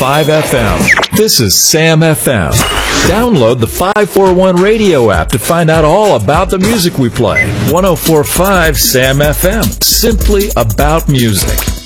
104.5 FM. This is Sam FM. Download the 541 radio app to find out all about the music we play. 104.5 Sam FM. Simply about music.